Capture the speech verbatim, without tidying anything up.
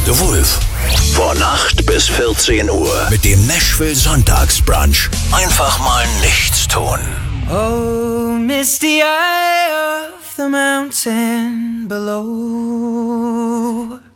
The Wolf. Von acht bis vierzehn Uhr. Mit dem Nashville Sonntagsbrunch. Einfach mal nichts tun. Oh, misty eye of the mountain below.